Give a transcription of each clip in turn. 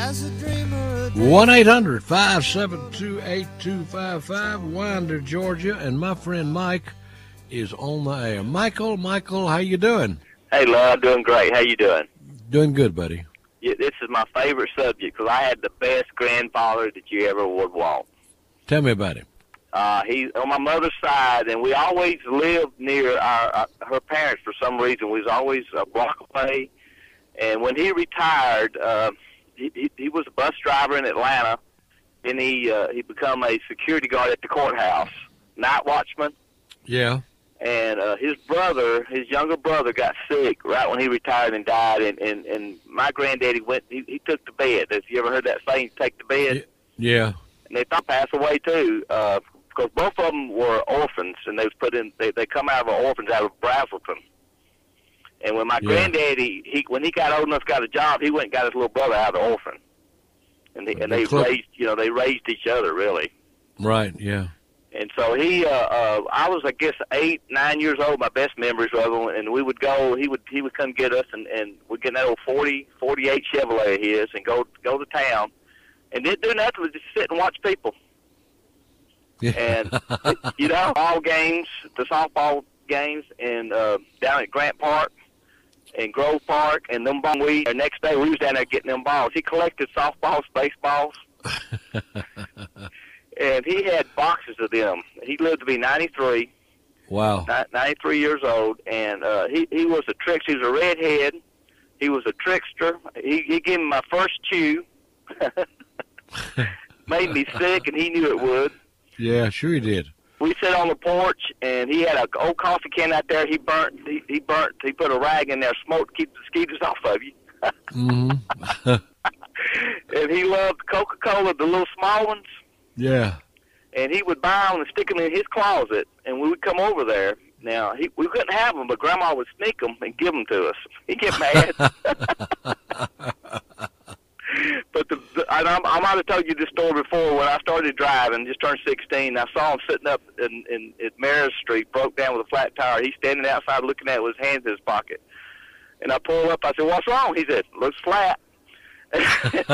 1-800-572-8255, Winder, Georgia, and my friend Mike is on the air. Michael, how you doing? Hey, love, doing great. How you doing? Doing good, buddy. Yeah, this is my favorite subject because I had the best grandfather that you ever would want. Tell me about him. He's on my mother's side, and we always lived near her parents for some reason. We was always a block away. And when he retired, he was a bus driver in Atlanta, and he become a security guard at the courthouse, night watchman. Yeah. And his younger brother, got sick right when he retired and died. And my granddaddy he took the bed. Have you ever heard that saying, take the bed? Yeah. And they thought passed away too, because both of them were orphans, and they was put in. They come out of an orphanage out of Brazelton. And when my granddaddy, when he got old enough, got a job, he went and got his little brother out of the orphan. And they raised each other really. Right. Yeah. And so I was, I guess, 8, 9 years old. My best memories of him, and we would go. He would come get us, and we'd get in that old 48 Chevrolet of his, and go to town, and didn't do nothing but just sit and watch people. Yeah. And ball games, the softball games, and down at Grant Park and Grove Park, and them balls. The next day we was down there getting them balls. He collected softballs, baseballs. And he had boxes of them. He lived to be 93. Wow. 93 years old, and he was a trickster. He was a redhead. He was a trickster. He gave me my first chew. Made me sick, and he knew it would. Yeah, sure he did. We sat on the porch, and he had an old coffee can out there. He put a rag in there, smoke to keep the mosquitoes off of you. Mm-hmm. And he loved Coca-Cola, the little small ones. Yeah. And he would buy them and stick them in his closet, and we would come over there. Now, we couldn't have them, but Grandma would sneak them and give them to us. He'd get mad. But I might have told you this story before. When I started driving, just turned 16, I saw him sitting up at Maris Street, broke down with a flat tire. He's standing outside looking at it with his hands in his pocket. And I pulled up. I said, "What's wrong?" He said, "Looks flat." And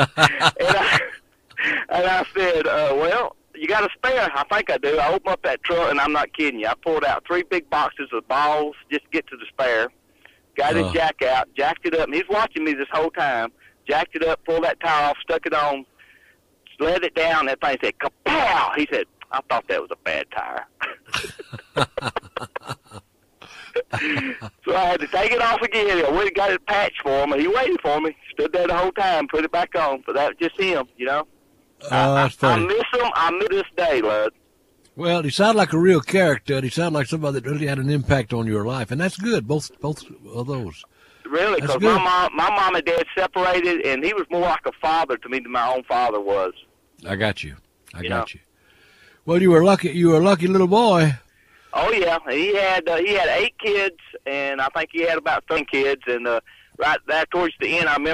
I said, "Well, you got a spare?" "I think I do." I opened up that truck, and I'm not kidding you. I pulled out 3 big boxes of balls just to get to the spare. Got his jack out, jacked it up, and he's watching me this whole time. Jacked it up, pulled that tire off, stuck it on, let it down. That thing said, "Kapow!" He said, "I thought that was a bad tire." So I had to take it off again. I went and got it patched for him, and he waited for me. Stood there the whole time, put it back on. But that was just him, That's funny. I miss him. I miss this day, lad. Well, he sounded like a real character, and he sounded like somebody that really had an impact on your life, and that's good, both of those. Really, because my mom and dad separated, and he was more like a father to me than my own father was. I got you. I got you. Well, you were lucky. You were a lucky little boy. Oh yeah, he had 8 kids, and I think he had about 10 kids, and right towards the end, I remember.